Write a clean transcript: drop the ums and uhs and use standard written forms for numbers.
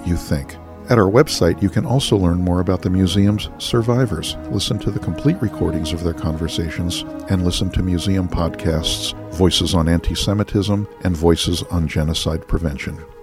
you think. At our website, you can also learn more about the museum's survivors, listen to the complete recordings of their conversations, and listen to museum podcasts, Voices on Anti-Semitism and Voices on Genocide Prevention.